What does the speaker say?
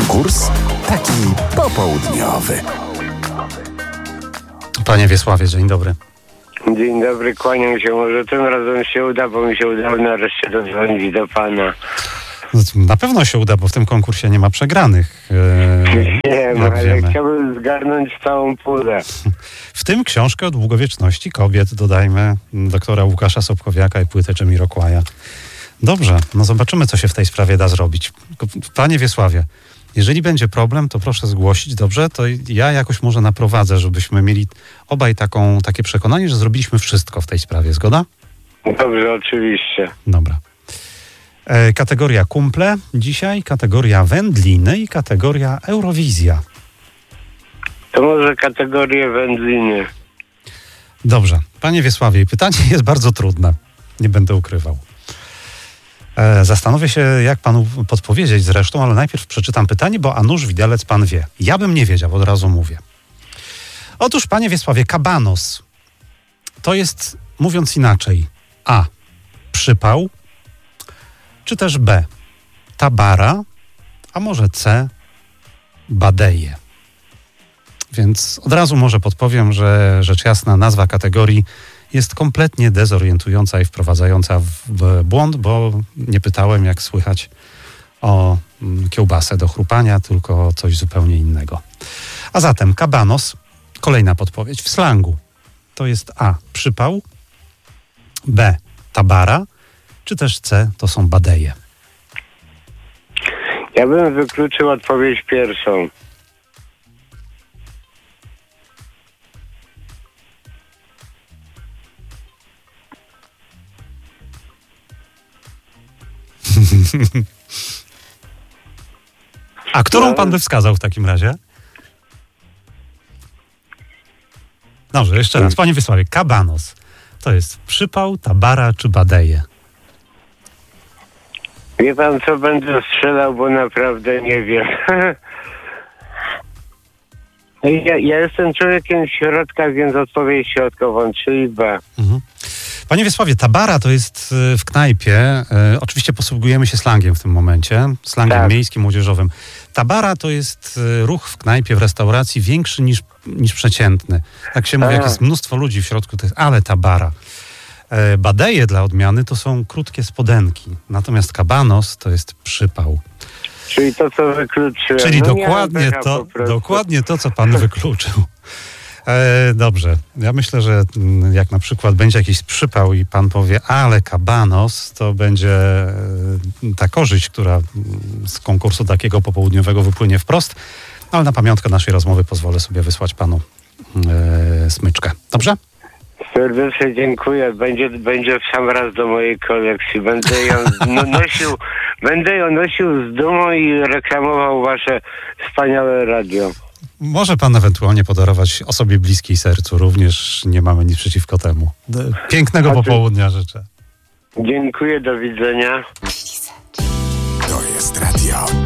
Konkurs taki popołudniowy. Panie Wiesławie, dzień dobry. Dzień dobry, kłaniam się. Może tym razem się uda, bo mi się udało nareszcie dodzwonić do pana. Na pewno się uda, bo w tym konkursie nie ma przegranych. Wiem, ale chciałbym zgarnąć całą pulę. W tym książkę o długowieczności kobiet, dodajmy, doktora Łukasza Sobkowiaka i płytę Jamiroquaia. Dobrze, no zobaczymy, co się w tej sprawie da zrobić. Panie Wiesławie, jeżeli będzie problem, to proszę zgłosić, dobrze? To ja jakoś może naprowadzę, żebyśmy mieli obaj takie przekonanie, że zrobiliśmy wszystko w tej sprawie. Zgoda? Dobrze, oczywiście. Dobra. Kategoria kumple dzisiaj, kategoria wędliny i kategoria Eurowizja. To może kategorię wędliny. Dobrze. Panie Wiesławie, pytanie jest bardzo trudne. Nie będę ukrywał. Zastanowię się, jak panu podpowiedzieć zresztą, ale najpierw przeczytam pytanie, bo a nuż widelec pan wie. Ja bym nie wiedział, od razu mówię. Otóż, panie Wiesławie, kabanos to jest, mówiąc inaczej, A. Przypał, czy też B. Tabara, a może C. Badeje. Więc od razu może podpowiem, że rzecz jasna nazwa kategorii jest kompletnie dezorientująca i wprowadzająca w błąd, bo nie pytałem, jak słychać o kiełbasę do chrupania, tylko coś zupełnie innego. A zatem kabanos, kolejna podpowiedź w slangu, to jest A. Przypał, B. Tabara, czy też C. To są badeje. Ja bym wykluczył odpowiedź pierwszą. A którą pan by wskazał w takim razie? Dobrze, jeszcze raz. Panie Wiesławie, kabanos to jest przypał, tabara czy badeje? Wie pan, co będę strzelał, bo naprawdę nie wiem. Ja jestem człowiekiem środka, więc odpowiedź środkową, czyli B. Mhm. Panie Wiesławie, tabara to jest w knajpie, oczywiście posługujemy się slangiem w tym momencie, slangiem miejskim, młodzieżowym. Tabara to jest ruch w knajpie, w restauracji większy niż przeciętny. Tak się mówi, jak jest mnóstwo ludzi w środku, to jest ale tabara. Badeje dla odmiany to są krótkie spodenki, natomiast kabanos to jest przypał. Czyli to, co wykluczyłem. Czyli dokładnie to, co pan wykluczył. Dobrze. Ja myślę, że jak na przykład będzie jakiś przypał i pan powie, ale kabanos, to będzie ta korzyść, która z konkursu takiego popołudniowego wypłynie wprost. Ale na pamiątkę naszej rozmowy pozwolę sobie wysłać panu smyczkę. Dobrze? Serdecznie dziękuję. Będzie w sam raz do mojej kolekcji. Będę ją nosił z dumą i reklamował wasze wspaniałe radio. Może pan ewentualnie podarować osobie bliskiej sercu. Również nie mamy nic przeciwko temu. Pięknego popołudnia życzę. Dziękuję, do widzenia. To jest radio